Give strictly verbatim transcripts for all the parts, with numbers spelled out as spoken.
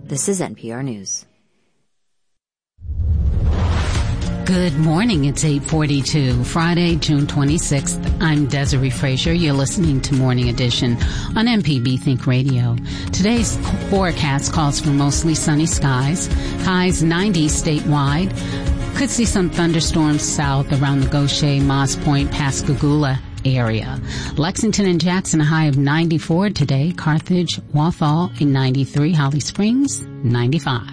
This is N P R News. Good morning. It's eight forty-two, Friday, June twenty-sixth. I'm Desiree Frazier. You're listening to Morning Edition on M P B Think Radio. Today's forecast calls for mostly sunny skies, highs ninety statewide. Could see some thunderstorms south around the Gaucher, Moss Point, Pascagoula area. Lexington and Jackson, a high of ninety-four today. Carthage, Walthall, a ninety-three. Holly Springs, ninety-five.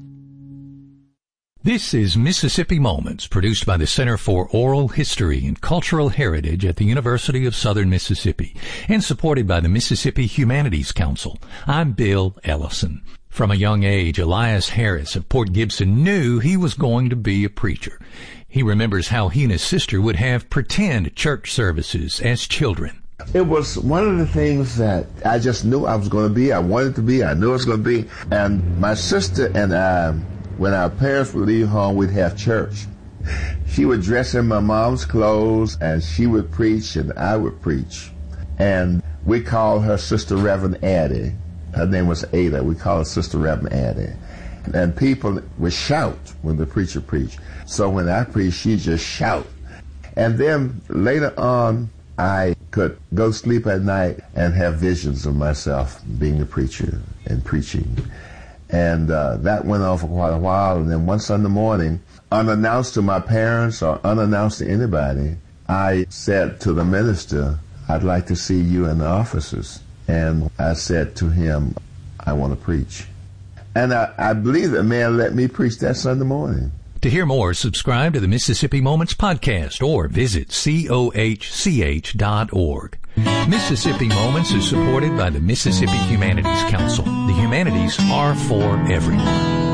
This is Mississippi Moments, produced by the Center for Oral History and Cultural Heritage at the University of Southern Mississippi and supported by the Mississippi Humanities Council. I'm Bill Ellison. From a young age, Elias Harris of Port Gibson knew he was going to be a preacher. He remembers how he and his sister would have pretend church services as children. It was one of the things that I just knew I was going to be. I wanted to be. I knew I was going to be. And my sister and I, when our parents would leave home, we'd have church. She would dress in my mom's clothes, and she would preach, and I would preach. And we called her Sister Reverend Addie. Her name was Ada. We called her Sister Reverend Addie. And people would shout when the preacher preached. So when I preached, she'd just shout. And then later on, I could go sleep at night and have visions of myself being a preacher and preaching. And uh, that went on for quite a while. And then one Sunday morning, unannounced to my parents or unannounced to anybody, I said to the minister, I'd like to see you in the offices. And I said to him, I want to preach. And I, I believe that man let me preach that Sunday morning. To hear more, subscribe to the Mississippi Moments podcast or visit C O H C H dot org. Mississippi Moments is supported by the Mississippi Humanities Council. The humanities are for everyone.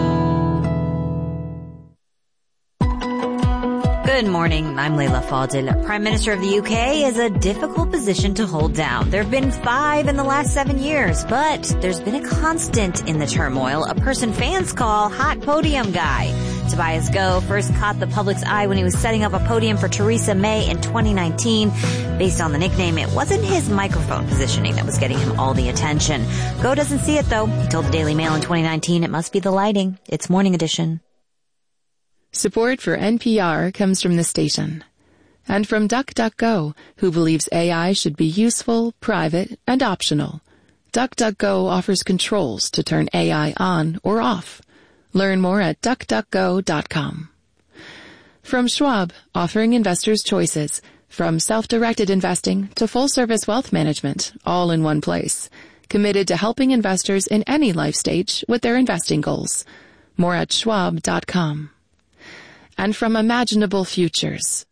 Good morning. I'm Layla Fadil. Prime Minister of the U K is a difficult position to hold down. There have been five in the last seven years, but there's been a constant in the turmoil, a person fans call Hot Podium Guy. Tobias Goh first caught the public's eye when he was setting up a podium for Theresa May in twenty nineteen. Based on the nickname, it wasn't his microphone positioning that was getting him all the attention. Goh doesn't see it, though. He told the Daily Mail in twenty nineteen it must be the lighting. It's Morning Edition. Support for N P R comes from the station. And from DuckDuckGo, who believes A I should be useful, private, and optional. DuckDuckGo offers controls to turn A I on or off. Learn more at duck duck go dot com. From Schwab, offering investors choices, from self-directed investing to full-service wealth management, all in one place. Committed to helping investors in any life stage with their investing goals. More at schwab dot com. And from Imaginable Futures.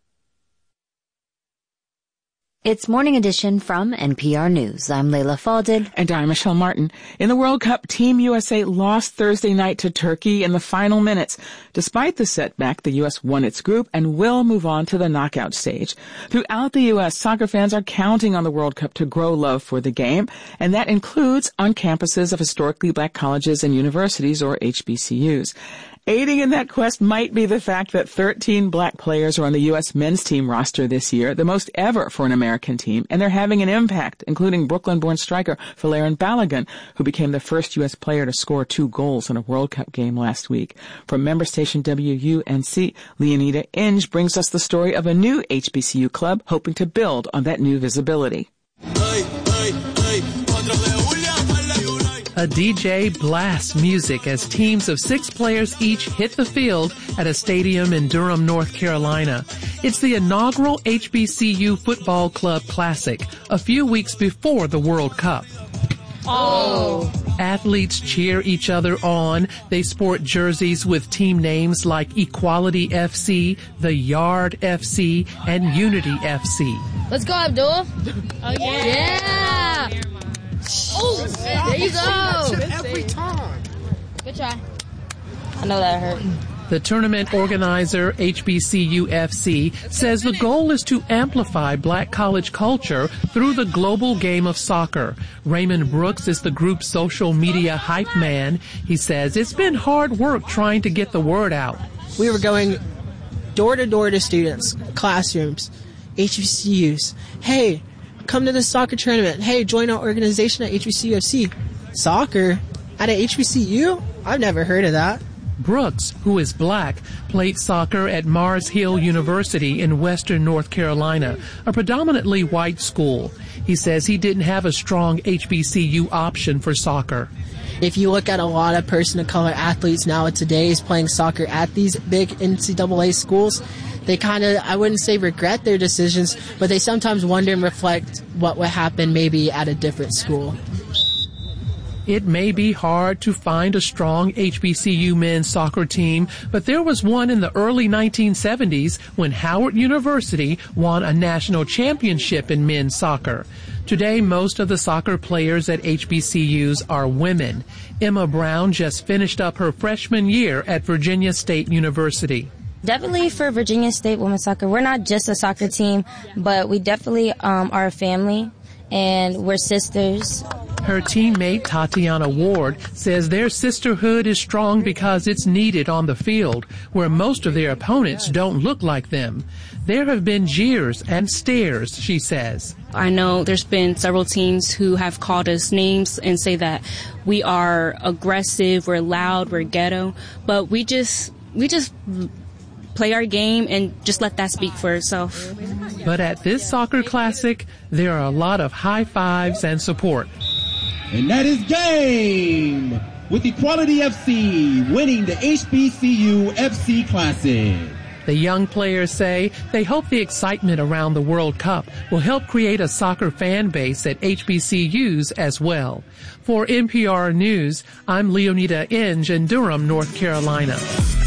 It's Morning Edition from N P R News. I'm Layla Fadil. And I'm Michelle Martin. In the World Cup, Team U S A lost Thursday night to Turkey in the final minutes. Despite the setback, the U S won its group and will move on to the knockout stage. Throughout the U S, soccer fans are counting on the World Cup to grow love for the game, and that includes on campuses of historically black colleges and universities, or H B C Us. Aiding in that quest might be the fact that thirteen black players are on the U S men's team roster this year, the most ever for an American team, and they're having an impact, including Brooklyn-born striker Folarin Balogun, who became the first U S player to score two goals in a World Cup game last week. From member station W U N C, Leonida Inge brings us the story of a new H B C U club hoping to build on that new visibility. Hey, hey, hey. A D J blasts music as teams of six players each hit the field at a stadium in Durham, North Carolina. It's the inaugural H B C U Football Club Classic, a few weeks before the World Cup. Oh. Athletes cheer each other on. They sport jerseys with team names like Equality F C, The Yard F C, and Unity F C. Let's go, Abdul. Oh, yeah. Yeah. Oh, there you go. Every time. Good try. I know that hurt. The tournament organizer, H B C U F C, says the goal is to amplify black college culture through the global game of soccer. Raymond Brooks is the group's social media hype man. He says it's been hard work trying to get the word out. We were going door to door to students, classrooms, H B C Us. Hey, come to the soccer tournament. Hey, join our organization at H B C U F C. Soccer? At a H B C U? I've never heard of that. Brooks, who is black, played soccer at Mars Hill University in western North Carolina, a predominantly white school. He says he didn't have a strong H B C U option for soccer. If you look at a lot of person of color athletes nowadays playing soccer at these big N C double A schools, they kind of, I wouldn't say regret their decisions, but they sometimes wonder and reflect what would happen maybe at a different school. It may be hard to find a strong H B C U men's soccer team, but there was one in the early nineteen seventies when Howard University won a national championship in men's soccer. Today, most of the soccer players at H B C Us are women. Emma Brown just finished up her freshman year at Virginia State University. Definitely for Virginia State women's soccer, we're not just a soccer team, but we definitely um, are a family, and we're sisters. Her teammate Tatiana Ward says their sisterhood is strong because it's needed on the field, where most of their opponents don't look like them. There have been jeers and stares, she says. I know there's been several teams who have called us names and say that we are aggressive, we're loud, we're ghetto, but we just, we just play our game and just let that speak for itself. But at this soccer classic, there are a lot of high fives and support. And that is game, with Equality F C winning the H B C U F C Classic. The young players say they hope the excitement around the World Cup will help create a soccer fan base at H B C Us as well. For N P R News, I'm Leonida Inge in Durham, North Carolina.